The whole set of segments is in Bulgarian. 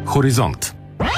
Хоризонт.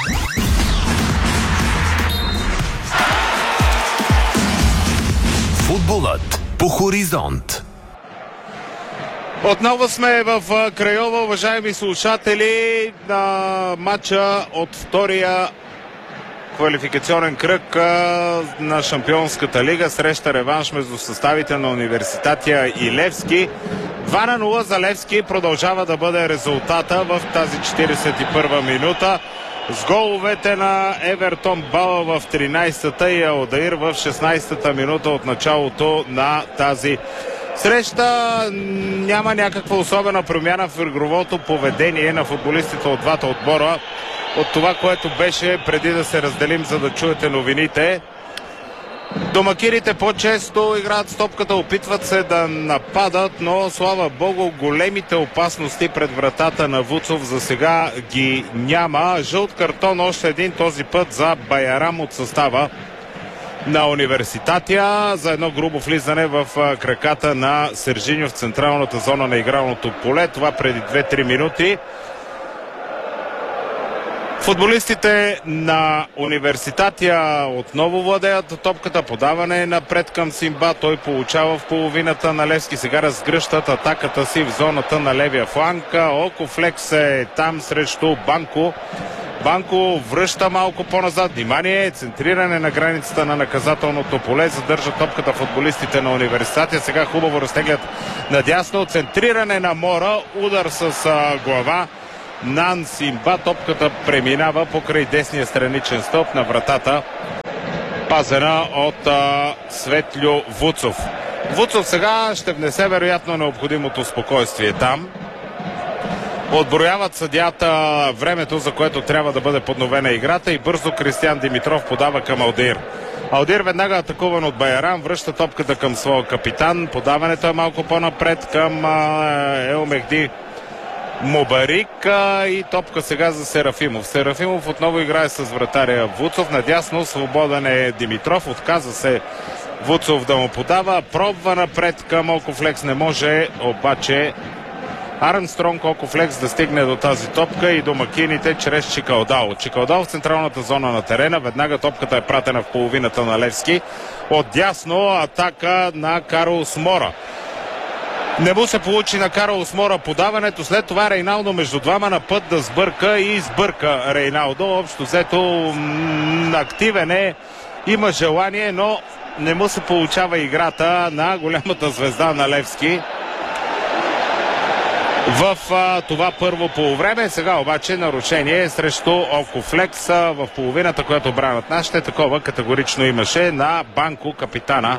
Футболът по Хоризонт. Отново сме в Крайова, уважаеми слушатели, на матча от втория квалификационен кръг на Шампионската лига. Среща реванш между съставите на Университатия и Левски. 2-0 за Левски продължава да бъде резултата в тази 41-а минута. С головете на Евертон Бала в 13-та и Алдаир в 16-та минута от началото на тази среща. Няма някаква особена промяна в игровото поведение на футболистите от двата отбора от това, което беше преди да се разделим, за да чуете новините. Домакините по-често играят с топката, опитват се да нападат, но слава богу големите опасности пред вратата на Вуцов за сега ги няма. Жълт картон още един, този път за Байарам от състава на Университатия за едно грубо влизане в краката на Сержиньо в централната зона на игралното поле. Това преди 2-3 минути. Футболистите на Университатия отново владеят топката, подаване напред към Симба. Той получава в половината на Левски. Сега разгръщат атаката си в зоната на левия фланг. Окофлекс е там срещу Банко. Банко връща малко по-назад. Внимание, центриране на границата на наказателното поле. Задържат топката футболистите на Университетия. Сега хубаво разтеглят надясно. Центриране на Мора. Удар с глава. Нан Симба. Топката преминава покрай десния страничен стълб на вратата. Пазена от Светлю Вуцов. Вуцов сега ще внесе вероятно необходимото спокойствие там. Отброяват съдията времето, за което трябва да бъде подновена играта и бързо Кристиян Димитров подава към Алдир. Алдир веднага атакуван от Байарам, връща топката към своя капитан. Подаването е малко по-напред към Елмехди Мубарик и топка сега за Серафимов. Серафимов отново играе с вратаря Вуцов. Надясно свободен е Димитров. Отказа се Вуцов да му подава. Пробва напред към Окофлекс. Не може обаче Армстронг Окофлекс да стигне до тази топка и до макините чрез Чикалдал. Чикалдал в централната зона на терена. Веднага топката е пратена в половината на Левски. Отдясно атака на Карлос Мора. Не му се получи на Карлос Мора подаването. След това Рейналдо между двама на път да сбърка и сбърка Рейналдо. Общо взето активен е, има желание, но не му се получава играта на голямата звезда на Левски в това първо полувреме. Сега обаче нарушение срещу Окофлекс в половината, която бранят нашите. Такова категорично имаше на Банко, капитана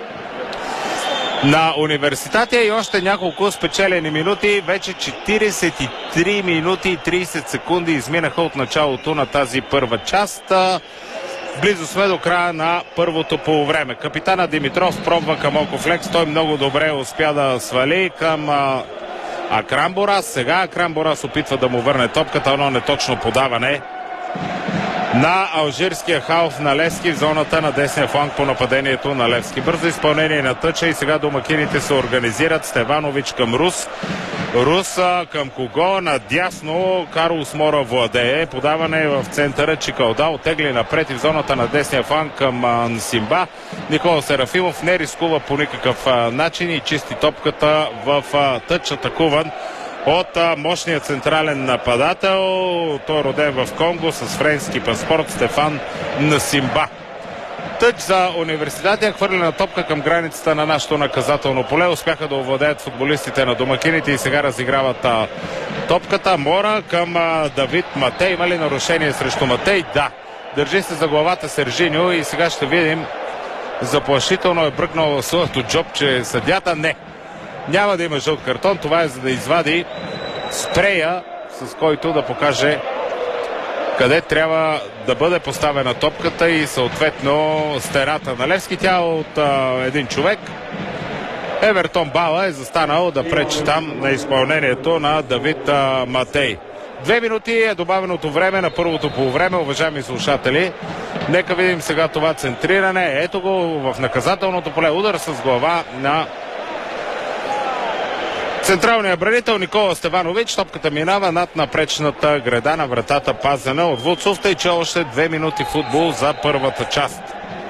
на Университетия, и още няколко спечелени минути. Вече 43 минути и 30 секунди изминаха от началото на тази първа част. Близо сме до края на първото полувреме. Капитана Димитров пробва към Окофлекс. Той много добре успя да свали към Акрам Борас. Сега Акрам Борас опитва да му върне топката, но неточно подаване на алжирския халф на Левски в зоната на десния фланг по нападението на Левски. Бързо изпълнение на тъча и сега домакините се организират. Стеванович към Рус. Рус към кого? Надясно Карлос Мора владее. Подаване в центъра. Чикалда оттегли напред и в зоната на десния фланг към Симба. Никола Серафимов не рискува по никакъв начин и чисти топката в тъч, атакуван от мощния централен нападател. Той е роден в Конго с френски паспорт, Стефан Насимба. Тъч за Университетия, хвърлена топка към границата на нашето наказателно поле. Успяха да овладеят футболистите на домакините и сега разиграват топката. Мора към Давид Матей. Има ли нарушение срещу Матей? Да. Държи се за главата Сержиньо и сега ще видим. Заплашително е бръкнал в своето джобче съдята. Не. Няма да има жълт картон. Това е за да извади спрея, с който да покаже къде трябва да бъде поставена топката и съответно стената на Левски. Тя от един човек. Евертон Бала е застанал да пречи там на изпълнението на Давид Матей. 2 минути е добавеното време на първото полувреме, уважаеми слушатели. Нека видим сега това центриране. Ето го в наказателното поле. Удар с глава на Централният бранител Никола Стеванович, топката минава над напречната града на вратата, пазена от Вуцов, тъй че още 2 минути футбол за първата част.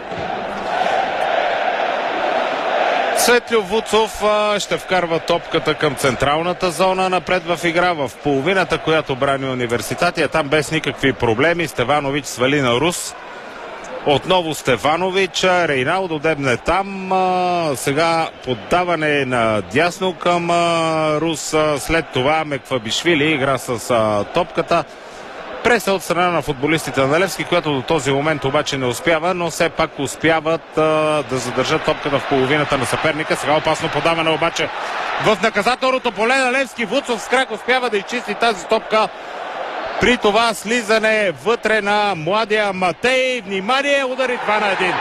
Светлю Вуцов ще вкарва топката към централната зона, напред в игра в половината, която брани Университатия. Там без никакви проблеми Стеванович свали на Рус. Отново Стеванович, Рейналдо дебне там, сега поддаване на дясно към Рус, след това Меквабишвили игра с топката. Преса от страна на футболистите на Левски, която до този момент обаче не успява, но все пак успяват да задържат топката в половината на съперника. Сега опасно подаване обаче в наказателното поле на Левски. Вуцов с крак успява да изчисти тази топка. При това слизане вътре на младия Матей. Внимание, удари 2-1.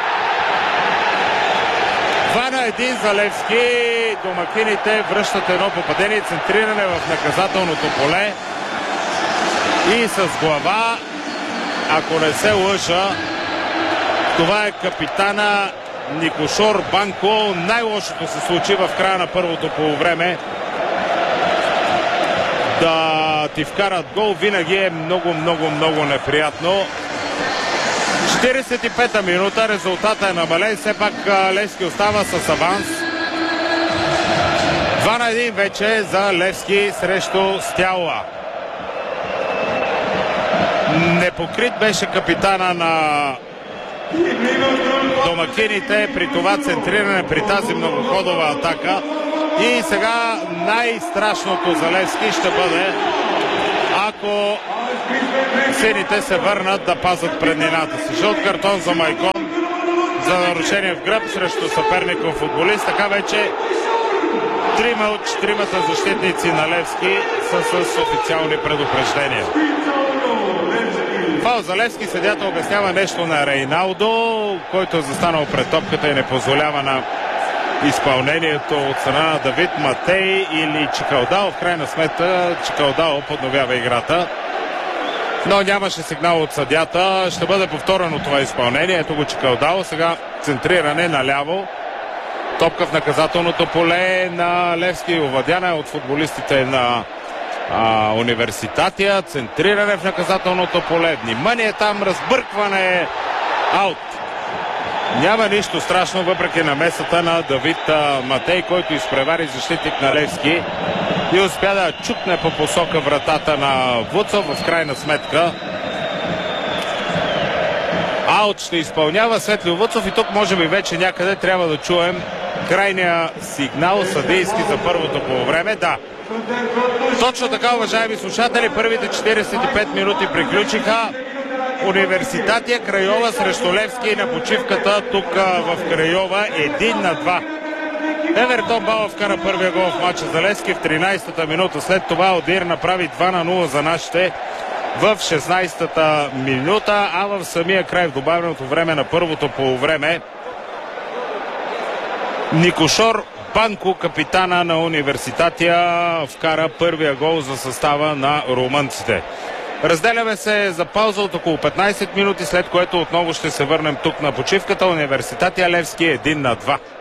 2-1 за Левски. Домакините връщат едно попадение, центриране в наказателното поле. И с глава, ако не се лъжа, това е капитана Никошор Банко. Най-лошото се случи в края на първото полувреме. Да ти вкарат гол винаги е много неприятно. 45-та минута, резултата е намален, все пак Левски остава с аванс. 2-1 вече за Левски срещу Стяла. Непокрит беше капитана на домакините при това центриране, при тази многоходова атака. И сега най-страшното за Левски ще бъде, ако сините се върнат да пазят преднината си. Жълт картон за Майкон за нарушение в гръб срещу съперников футболист. Така вече 3 от 4 защитници на Левски са с официални предупреждения. Фаул за Левски, съдията обяснява нещо на Рейналдо, който е застанал пред топката и не позволява на изпълнението от страна на Давид Матей или Чикалдао. В крайна сметка Чикалдао подновява играта. Но нямаше сигнал от съдята. Ще бъде повторено това изпълнение. Ето го Чикалдао. Сега центриране наляво. Топка в наказателното поле на Левски. Овладяна от футболистите на Университатия. Центриране в наказателното поле. Внимание там, разбъркване. Аут. Няма нищо страшно, въпреки намесата на Давид Матей, който изпревари защитник на Левски и успя да чукне по посока вратата на Вуцов. В крайна сметка аут ще изпълнява Светлю Вуцов и тук може би вече някъде трябва да чуем крайния сигнал съдийски за първото полувреме. Да, точно така, уважаеми слушатели, първите 45 минути приключиха. Университатия Крайова срещу Левски на почивката тук в Крайова 1-2. Евертон Бауа вкара първия гол в матча за Левски в 13-та минута. След това Одир направи 2-0 за нашите в 16-та минута, а в самия край в добавеното време на първото полувреме Никошор Банко, капитана на Университатия, вкара първия гол за състава на румънците. Разделяме се за пауза от около 15 минути, след което отново ще се върнем тук на почивката. Университатия Левски 1-2.